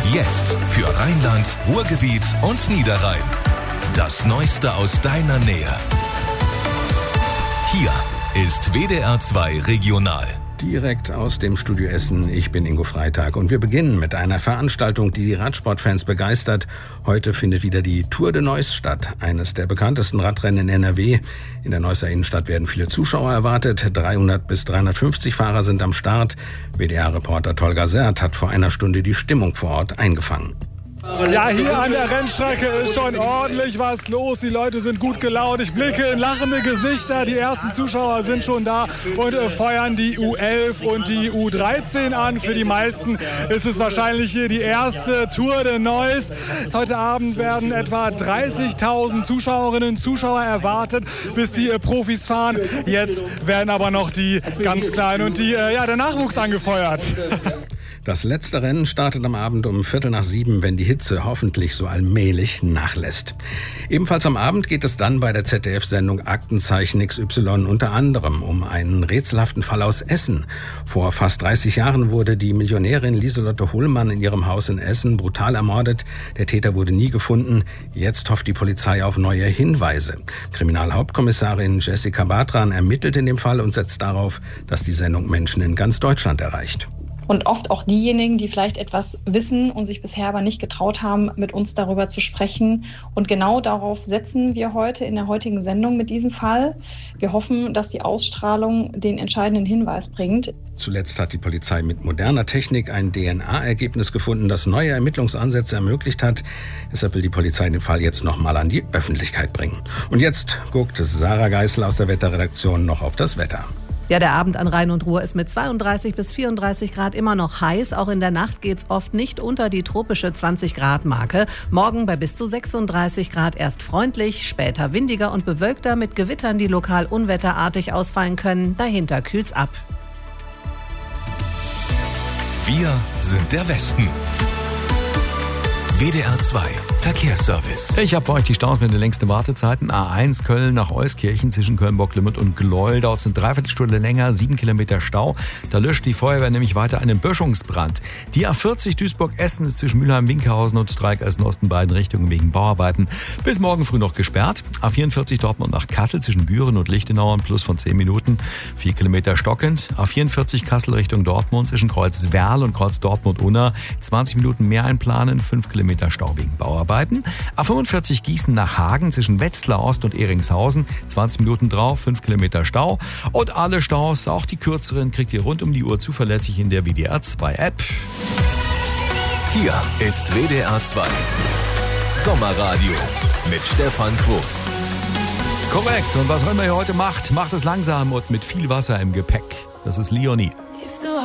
Jetzt für Rheinland, Ruhrgebiet und Niederrhein. Das Neueste aus deiner Nähe. Hier ist WDR 2 Regional. Direkt aus dem Studio Essen, ich bin Ingo Freitag und wir beginnen mit einer Veranstaltung, die Radsportfans begeistert. Heute findet wieder die Tour de Neuss statt, eines der bekanntesten Radrennen in NRW. In der Neusser Innenstadt werden viele Zuschauer erwartet, 300 bis 350 Fahrer sind am Start. WDR-Reporter Tolga Sert hat vor einer Stunde die Stimmung vor Ort eingefangen. Ja, hier an der Rennstrecke ist schon ordentlich was los. Die Leute sind gut gelaunt. Ich blicke in lachende Gesichter. Die ersten Zuschauer sind schon da und feuern die U11 und die U13 an. Für die meisten ist es wahrscheinlich hier die erste Tour de Neuss. Heute Abend werden etwa 30.000 Zuschauerinnen und Zuschauer erwartet, bis die Profis fahren. Jetzt werden aber noch die ganz Kleinen und der Nachwuchs angefeuert. Das letzte Rennen startet am Abend um 6:15, wenn die Hitze hoffentlich so allmählich nachlässt. Ebenfalls am Abend geht es dann bei der ZDF-Sendung Aktenzeichen XY unter anderem um einen rätselhaften Fall aus Essen. Vor fast 30 Jahren wurde die Millionärin Lieselotte Hullmann in ihrem Haus in Essen brutal ermordet. Der Täter wurde nie gefunden. Jetzt hofft die Polizei auf neue Hinweise. Kriminalhauptkommissarin Jessica Bartran ermittelt in dem Fall und setzt darauf, dass die Sendung Menschen in ganz Deutschland erreicht. Und oft auch diejenigen, die vielleicht etwas wissen und sich bisher aber nicht getraut haben, mit uns darüber zu sprechen. Und genau darauf setzen wir heute in der heutigen Sendung mit diesem Fall. Wir hoffen, dass die Ausstrahlung den entscheidenden Hinweis bringt. Zuletzt hat die Polizei mit moderner Technik ein DNA-Ergebnis gefunden, das neue Ermittlungsansätze ermöglicht hat. Deshalb will die Polizei den Fall jetzt nochmal an die Öffentlichkeit bringen. Und jetzt guckt Sarah Geißel aus der Wetterredaktion noch auf das Wetter. Ja, der Abend an Rhein und Ruhr ist mit 32 bis 34 Grad immer noch heiß. Auch in der Nacht geht's oft nicht unter die tropische 20-Grad-Marke. Morgen bei bis zu 36 Grad erst freundlich, später windiger und bewölkter mit Gewittern, die lokal unwetterartig ausfallen können. Dahinter kühlt's ab. Wir sind der Westen. WDR 2 Verkehrsservice. Ich habe für euch die Staus mit den längsten Wartezeiten. A1 Köln nach Euskirchen zwischen Köln-Bocklimit und Gleuel. Dauert es eine Dreiviertelstunde länger, 7 Kilometer Stau. Da löscht die Feuerwehr nämlich weiter einen Böschungsbrand. Die A40 Duisburg-Essen ist zwischen Mülheim-Winkerhausen und Streikeisen-Osten beiden Richtungen wegen Bauarbeiten bis morgen früh noch gesperrt. A44 Dortmund nach Kassel zwischen Büren und Lichtenau ein Plus von 10 Minuten. 4 Kilometer stockend. A44 Kassel Richtung Dortmund zwischen Kreuz Werl und Kreuz Dortmund-Unna. 20 Minuten mehr einplanen, 5 Kilometer Stau wegen Bauarbeiten. A45 Gießen nach Hagen zwischen Wetzlar Ost und Ehringshausen. 20 Minuten drauf, 5 Kilometer Stau. Und alle Staus, auch die kürzeren, kriegt ihr rund um die Uhr zuverlässig in der WDR 2 App. Hier ist WDR 2 Sommerradio mit Stefan Quos. Korrekt. Und was auch immer ihr heute macht, macht es langsam und mit viel Wasser im Gepäck. Das ist Leonie.